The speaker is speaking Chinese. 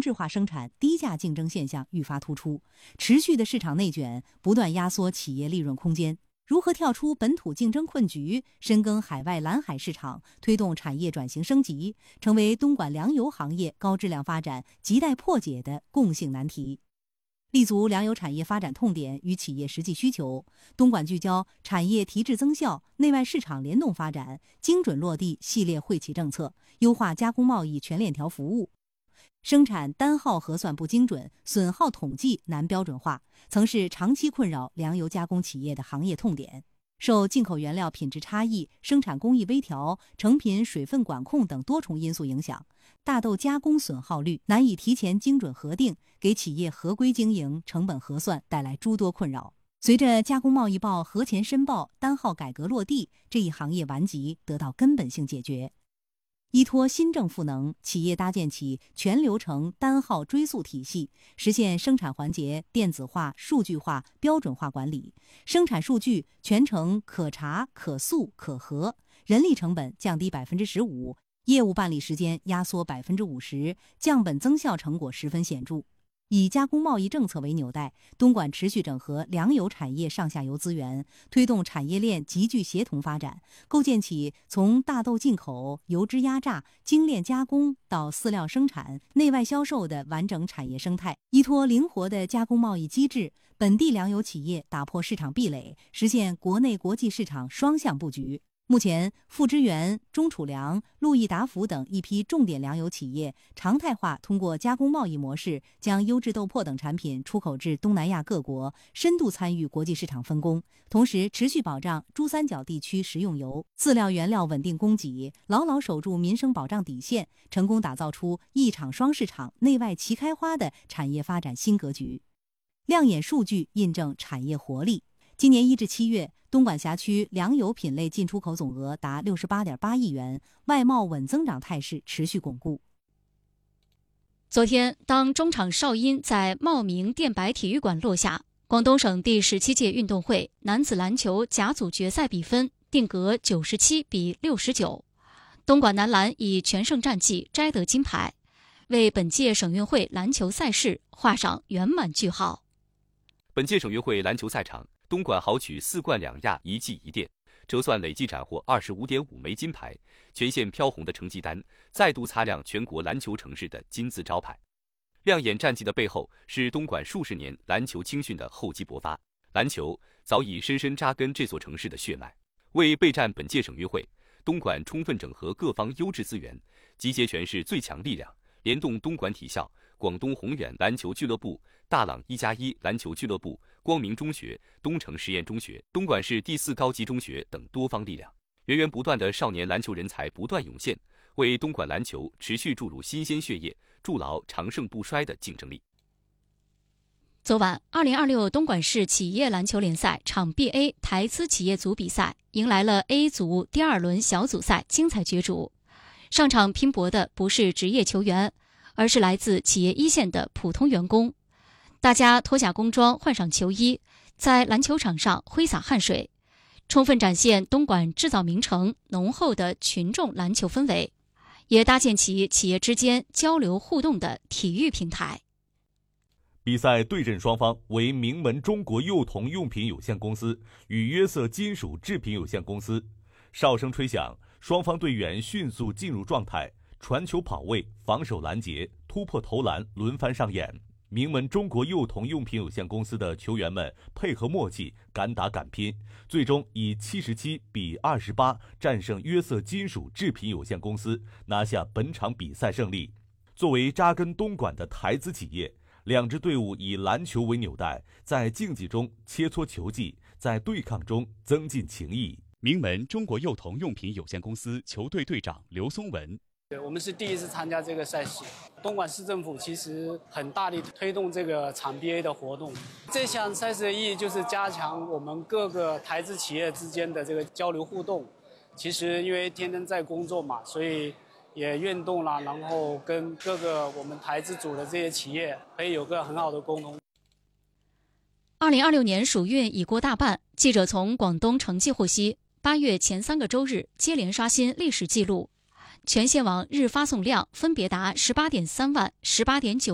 制化生产、低价竞争现象愈发突出，持续的市场内卷不断压缩企业利润空间。如何跳出本土竞争困局，深耕海外蓝海市场，推动产业转型升级，成为东莞粮油行业高质量发展亟待破解的共性难题。立足粮油产业发展痛点与企业实际需求，东莞聚焦产业提质增效、内外市场联动发展，精准落地系列惠企政策，优化加工贸易全链条服务。生产单号核算不精准，损耗统计难标准化，曾是长期困扰粮油加工企业的行业痛点。受进口原料品质差异、生产工艺微调、成品水分管控等多重因素影响，大豆加工损耗率难以提前精准核定，给企业合规经营、成本核算带来诸多困扰。随着加工贸易报核前申报单号改革落地，这一行业顽疾得到根本性解决。依托新政赋能，企业搭建起全流程单号追溯体系，实现生产环节电子化、数据化、标准化管理，生产数据全程可查、可溯、可核，人力成本降低15%，业务办理时间压缩50%，降本增效成果十分显著。以加工贸易政策为纽带，东莞持续整合粮油产业上下游资源，推动产业链集聚协同发展，构建起从大豆进口、油脂压榨、精炼加工到饲料生产、内外销售的完整产业生态。依托灵活的加工贸易机制，本地粮油企业打破市场壁垒，实现国内国际市场双向布局。目前，富支源、中储粮、路易达孚等一批重点粮油企业常态化通过加工贸易模式，将优质豆粕等产品出口至东南亚各国，深度参与国际市场分工，同时持续保障珠三角地区食用油、饲料原料稳定供给，牢牢守住民生保障底线，成功打造出一厂双市场、内外齐开花的产业发展新格局。亮眼数据印证产业活力。今年1至7月，东莞辖区粮油品类进出口总额达68.8亿元，外贸稳增长态势持续巩固。 昨天，当中场哨音在茂名电白体育馆落下，广东省第17届运动会男子篮球甲组决赛比分定格97-69，东莞男篮以全胜战绩摘得金牌，为本届省运会篮球赛事画上圆满句号。 本届省运会篮球赛场，东莞豪取4冠2亚1季1殿，折算累计斩获25.5枚金牌，全线飘红的成绩单再度擦亮全国篮球城市的金字招牌。亮眼战绩的背后是东莞数十年篮球青训的厚积薄发，篮球早已深深扎根这座城市的血脉。为备战本届省运会，东莞充分整合各方优质资源，集结全市最强力量，联动东莞体校、广东宏远篮球俱乐部、大朗1+1篮球俱乐部、光明中学、东城实验中学、东莞市第4高级中学等多方力量，源源不断的少年篮球人才不断涌现，为东莞篮球持续注入新鲜血液，筑牢长盛不衰的竞争力。 昨晚，2026东莞市企业篮球联赛场 BA 台资企业组比赛迎来了 A 组第2轮小组赛精彩角逐。上场拼搏的不是职业球员，而是来自企业一线的普通员工。大家脱下工装，换上球衣，在篮球场上挥洒汗水，充分展现东莞制造名城浓厚的群众篮球氛围，也搭建起企业之间交流互动的体育平台。 比赛对阵双方为名门中国幼童用品有限公司与约瑟金属制品有限公司。哨声吹响，双方队员迅速进入状态，传球跑位、防守拦截、突破投篮轮番上演。名门中国幼童用品有限公司的球员们配合默契，敢打敢拼，最终以77-28战胜约瑟金属制品有限公司，拿下本场比赛胜利。作为扎根东莞的台资企业，两支队伍以篮球为纽带，在竞技中切磋球技，在对抗中增进情谊。 名门中国幼童用品有限公司球队队长刘松文： 我们是第一次参加这个赛事，东莞市政府其实很大力推动这个场 BA 的活动。这项赛事的意义就是加强我们各个台资企业之间的这个交流互动。其实因为天天在工作嘛，所以也运动了，然后跟各个我们台资组的这些企业可以有个很好的沟通。 2026年暑运已过大半，记者从广东成绩获悉，8月前3个周日接连刷新历史记录，全线网日发送量分别达18.3万、18.9